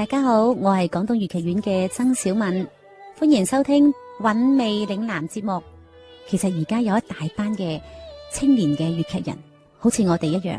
大家好，我係廣東粵劇院嘅曾小敏，歡迎收聽韻味嶺南節目。其實而家有一大班嘅青年嘅粵劇人，好似我哋一樣，